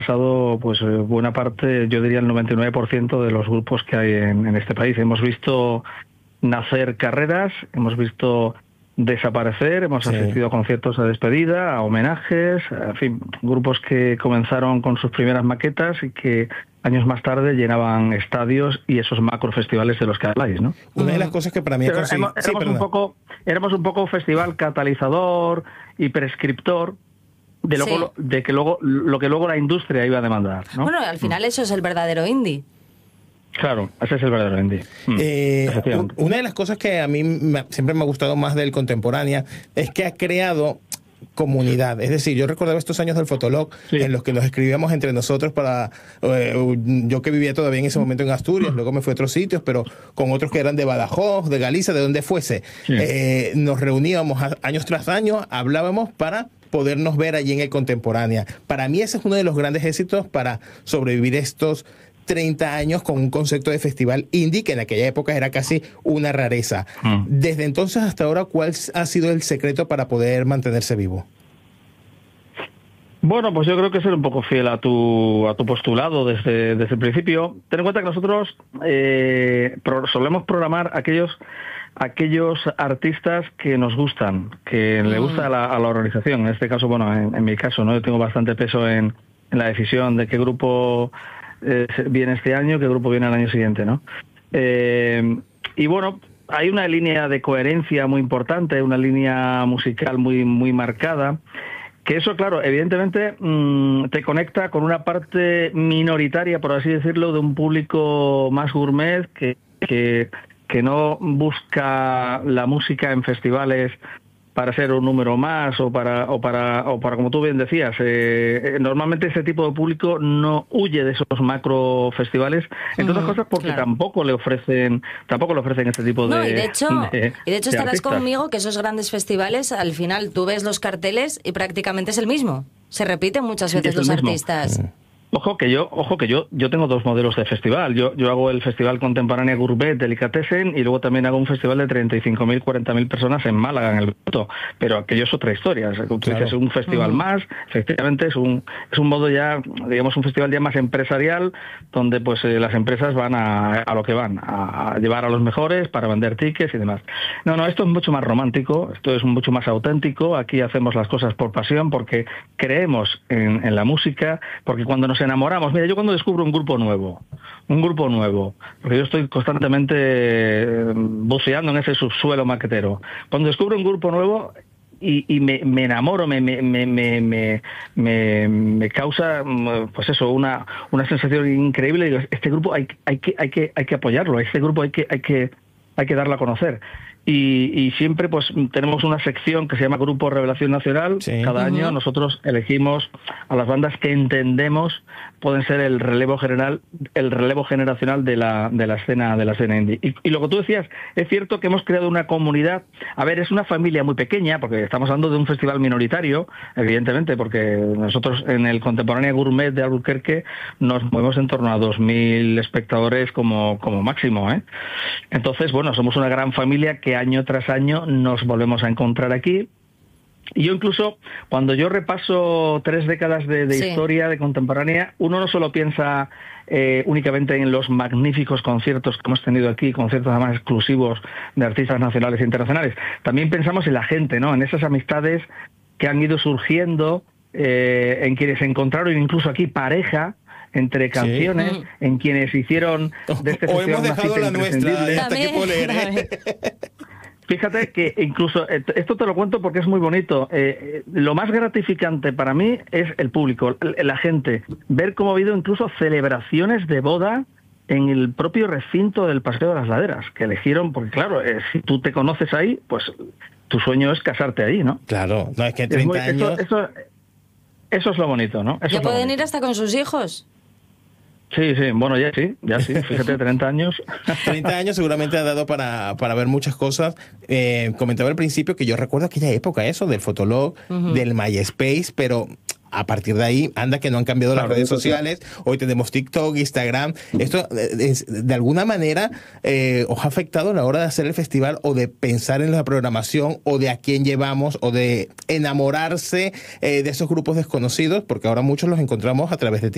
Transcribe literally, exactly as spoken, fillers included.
pasado pues buena parte, yo diría el noventa y nueve por ciento de los grupos que hay en, en este país. Hemos visto nacer carreras, hemos visto desaparecer, hemos sí. asistido a conciertos de despedida, a homenajes, en fin, grupos que comenzaron con sus primeras maquetas y que años más tarde llenaban estadios y esos macrofestivales de los que habláis, ¿no? Una de las cosas que para mí... Pero éramos, sí, éramos, un poco, éramos un poco festival catalizador y prescriptor de, lo, sí. de que luego, lo que luego la industria iba a demandar, ¿no? Bueno, al final eso es el verdadero indie. Claro, ese es el verdadero indie. Mm, eh, una de las cosas que a mí me, siempre me ha gustado más del Contemporánea es que ha creado comunidad. Es decir, yo recordaba estos años del Fotolog sí. en los que nos escribíamos entre nosotros para... Eh, yo que vivía todavía en ese momento en Asturias, luego me fui a otros sitios, pero con otros que eran de Badajoz, de Galicia, de donde fuese. Sí. Eh, nos reuníamos a, años tras años, hablábamos para podernos ver allí en el Contemporánea. Para mí ese es uno de los grandes éxitos para sobrevivir estos treinta años con un concepto de festival indie que en aquella época era casi una rareza. Mm. Desde entonces hasta ahora, ¿cuál ha sido el secreto para poder mantenerse vivo? Bueno, pues yo creo que ser un poco fiel a tu a tu postulado desde, desde el principio. Ten en cuenta que nosotros eh, pro, solemos programar aquellos aquellos artistas que nos gustan, que mm. le gusta a la, a la organización. En este caso, bueno, en, en mi caso, no, yo tengo bastante peso en, en la decisión de qué grupo Eh, viene este año, qué grupo viene el año siguiente, ¿no? Eh, y bueno, hay una línea de coherencia muy importante, una línea musical muy muy marcada, que eso, claro, evidentemente mmm, te conecta con una parte minoritaria, por así decirlo, de un público más gourmet que, que, que no busca la música en festivales para ser un número más o para o para o para como tú bien decías, eh, normalmente ese tipo de público no huye de esos macro festivales, entre otras uh-huh, cosas porque claro. tampoco le ofrecen tampoco le ofrecen este tipo de no, y de hecho de, y de hecho de estarás artistas. Conmigo que esos grandes festivales al final tú ves los carteles y prácticamente es el mismo, se repiten muchas veces sí, los artistas. Uh-huh. Ojo que yo, ojo que yo, yo tengo dos modelos de festival. Yo, yo hago el Festival Contemporánea Gourmet Delicatessen y luego también hago un festival de treinta y cinco mil, cuarenta mil personas en Málaga, en el Bruto. Pero aquello es otra historia. O sea, claro. Es un festival uh-huh. más, efectivamente es un, es un modo ya, digamos, un festival ya más empresarial, donde pues eh, las empresas van a, a lo que van, a, a llevar a los mejores para vender tickets y demás. No, no, esto es mucho más romántico, esto es mucho más auténtico. Aquí hacemos las cosas por pasión, porque creemos en, en la música, porque cuando nos enamoramos. Mira, yo cuando descubro un grupo nuevo, un grupo nuevo, porque yo estoy constantemente buceando en ese subsuelo maquetero, cuando descubro un grupo nuevo y, y me, me enamoro, me, me, me, me, me, me, me causa, pues eso, una, una sensación increíble. Digo, este grupo hay, hay que, hay que, hay que apoyarlo, este grupo hay que, hay que, hay que darlo a conocer. Y, y siempre pues tenemos una sección que se llama Grupo Revelación Nacional. Sí. Cada uh-huh. año nosotros elegimos a las bandas que entendemos pueden ser el relevo general, el relevo generacional de la de la escena de la escena indie. Y, y lo que tú decías, es cierto que hemos creado una comunidad. A ver, es una familia muy pequeña, porque estamos hablando de un festival minoritario, evidentemente, porque nosotros en el Contemporánea Gourmet de Albuquerque nos movemos en torno a dos mil espectadores como, como máximo, ¿eh? Entonces, bueno, somos una gran familia que año tras año nos volvemos a encontrar aquí. Y yo incluso, cuando yo repaso tres décadas de, de sí. historia de Contemporánea, uno no solo piensa eh, únicamente en los magníficos conciertos que hemos tenido aquí, conciertos además exclusivos de artistas nacionales e internacionales, también pensamos en la gente, ¿no? En esas amistades que han ido surgiendo, eh, en quienes encontraron incluso aquí pareja entre canciones, sí. en quienes hicieron de este o festival hemos dejado la nuestra hasta que puedo leer, ¿eh? Fíjate que incluso, esto te lo cuento porque es muy bonito, eh, lo más gratificante para mí es el público, la gente, ver cómo ha habido incluso celebraciones de boda en el propio recinto del Paseo de las Laderas, que eligieron, porque claro, eh, si tú te conoces ahí, pues tu sueño es casarte ahí, ¿no? Claro, no es que treinta es muy, años... Eso, eso, eso es lo bonito, ¿no? Eso ¿Ya pueden bonito. Ir hasta con sus hijos? Sí, sí, bueno, ya sí, ya sí, fíjate, treinta años. treinta años seguramente ha dado para, para ver muchas cosas. Eh, comentaba al principio que yo recuerdo aquella época, eso, del Fotolog, uh-huh. del MySpace, pero a partir de ahí, anda que no han cambiado claro, las redes sociales. Hoy tenemos TikTok, Instagram. Esto, es, de alguna manera, eh, os ha afectado a la hora de hacer el festival o de pensar en la programación o de a quién llevamos o de enamorarse eh, de esos grupos desconocidos, porque ahora muchos los encontramos a través de TikTok.